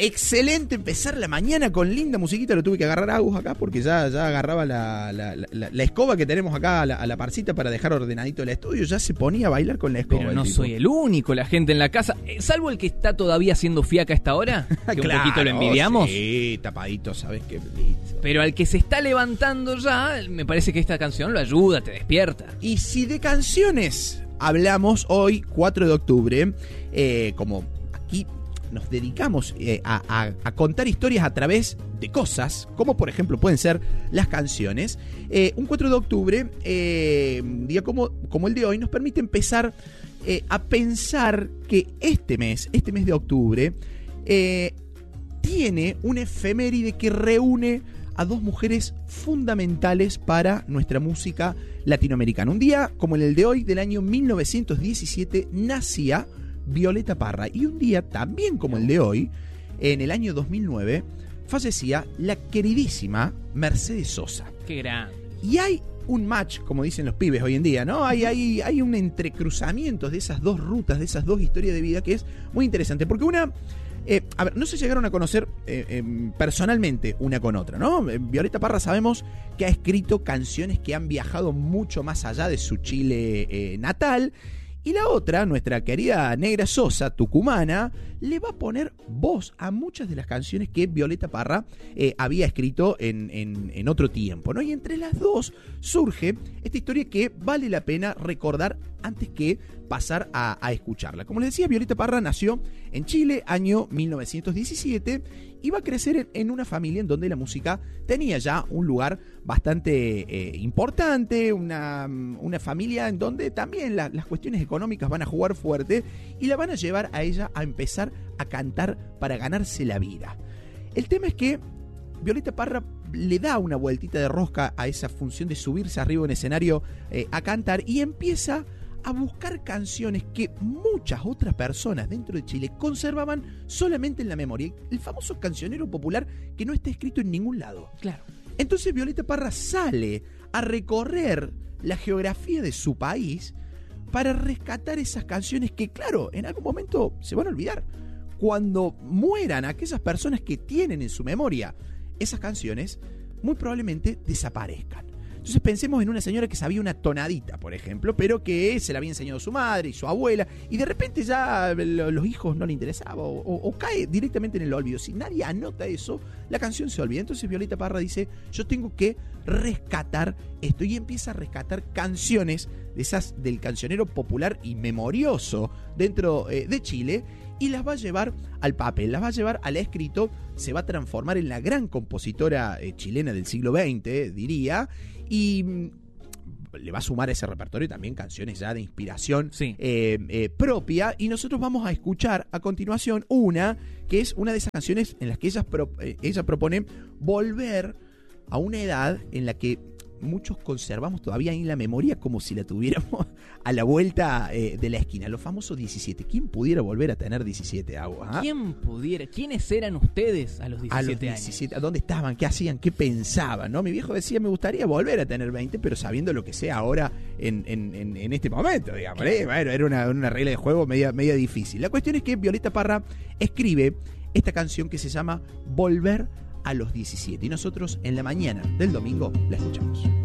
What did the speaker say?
Excelente empezar la mañana con linda musiquita. Lo tuve que agarrar a Agus acá porque ya agarraba la escoba que tenemos acá a la parcita para dejar ordenadito el estudio. Ya se ponía a bailar con la escoba. Pero no soy el único, la gente en la casa, salvo el que está todavía haciendo fiaca a esta hora, que claro, un poquito lo envidiamos. Sí, tapadito, ¿sabes qué? Pero al que se está levantando ya, me parece que esta canción lo ayuda, te despierta. Y si de canciones hablamos hoy, 4 de octubre, como aquí nos dedicamos a contar historias a través de cosas, como por ejemplo pueden ser las canciones, un 4 de octubre, día como el de hoy, nos permite empezar a pensar que este mes de octubre, tiene una efeméride que reúne a dos mujeres fundamentales para nuestra música latinoamericana. Un día como el de hoy, del año 1917, nacía Violeta Parra. Y un día también como el de hoy, en el año 2009, fallecía la queridísima Mercedes Sosa. Qué grande. Y hay un match, como dicen los pibes hoy en día, ¿no? Hay un entrecruzamiento de esas dos rutas, de esas dos historias de vida que es muy interesante. Porque una... a ver, no se llegaron a conocer personalmente una con otra, ¿no? Violeta Parra sabemos que ha escrito canciones que han viajado mucho más allá de su Chile natal. Y la otra, nuestra querida Negra Sosa, tucumana, le va a poner voz a muchas de las canciones que Violeta Parra había escrito en otro tiempo, ¿no? Y entre las dos surge esta historia que vale la pena recordar antes que pasar a escucharla. Como les decía, Violeta Parra nació en Chile, año 1917, y va a crecer en una familia en donde la música tenía ya un lugar bastante importante, una familia en donde también las cuestiones económicas van a jugar fuerte y la van a llevar a ella a empezar a cantar para ganarse la vida. El tema es que Violeta Parra le da una vueltita de rosca a esa función de subirse arriba de un escenario a cantar y empieza a buscar canciones que muchas otras personas dentro de Chile conservaban solamente en la memoria. El famoso cancionero popular que no está escrito en ningún lado. Claro. Entonces Violeta Parra sale a recorrer la geografía de su país para rescatar esas canciones que, claro, en algún momento se van a olvidar. Cuando mueran aquellas personas que tienen en su memoria esas canciones, muy probablemente desaparezcan. Entonces pensemos en una señora que sabía una tonadita, por ejemplo, pero que se la había enseñado su madre y su abuela, y de repente ya los hijos no le interesaba o cae directamente en el olvido. Si nadie anota eso, la canción se olvida. Entonces Violeta Parra dice, yo tengo que rescatar esto, y empieza a rescatar canciones de esas del cancionero popular y memorioso dentro de Chile, y las va a llevar al papel, las va a llevar al escrito, se va a transformar en la gran compositora chilena del siglo XX, diría, y le va a sumar a ese repertorio también canciones ya de inspiración propia, y nosotros vamos a escuchar a continuación una que es una de esas canciones en las que ella propone volver a una edad en la que muchos conservamos todavía en la memoria como si la tuviéramos a la vuelta de la esquina. Los famosos 17. ¿Quién pudiera volver a tener 17 aguas? ¿Ah? ¿Quién pudiera? ¿Quiénes eran ustedes a los 17 a los 17 años? ¿Dónde estaban? ¿Qué hacían? ¿Qué pensaban? ¿No? Mi viejo decía, me gustaría volver a tener 20, pero sabiendo lo que sé ahora en este momento, digamos. Bueno, era una regla de juego media difícil. La cuestión es que Violeta Parra escribe esta canción que se llama Volver a los 17. Y nosotros en la mañana del domingo la escuchamos.